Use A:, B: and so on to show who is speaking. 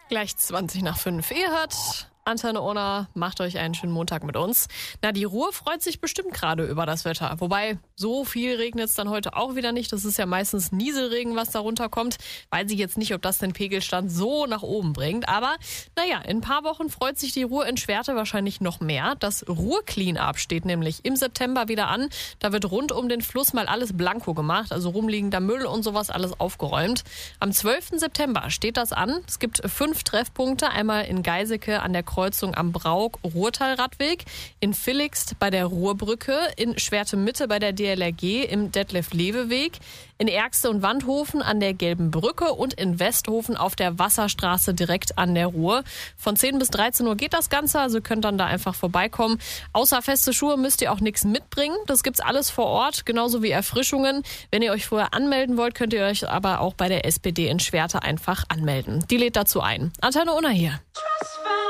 A: Gleich 20 nach 5. Ihr hört Antenne Unna, macht euch einen schönen Montag mit uns. Na, die Ruhr freut sich bestimmt gerade über das Wetter. Wobei, so viel regnet es dann heute auch wieder nicht. Das ist ja meistens Nieselregen, was da runterkommt. Weiß ich jetzt nicht, ob das den Pegelstand so nach oben bringt. Aber naja, in ein paar Wochen freut sich die Ruhr in Schwerte wahrscheinlich noch mehr. Das Ruhr-Clean-Up steht nämlich im September wieder an. Da wird rund um den Fluss mal alles blanko gemacht. Also rumliegender Müll und sowas alles aufgeräumt. Am 12. September steht das an. Es gibt 5 Treffpunkte. Einmal in Geiseke an der Kreuzung am Brauk-Ruhrtal-Radweg, in Villigst bei der Ruhrbrücke, in Schwerte-Mitte bei der DLRG im Detlef-Lewe-Weg, in Erxte und Wandhofen an der Gelben Brücke und in Westhofen auf der Wasserstraße direkt an der Ruhr. Von 10 bis 13 Uhr geht das Ganze, also könnt dann da einfach vorbeikommen. Außer feste Schuhe müsst ihr auch nichts mitbringen. Das gibt's alles vor Ort, genauso wie Erfrischungen. Wenn ihr euch vorher anmelden wollt, könnt ihr euch aber auch bei der SPD in Schwerte einfach anmelden. Die lädt dazu ein. Antenne Unna hier.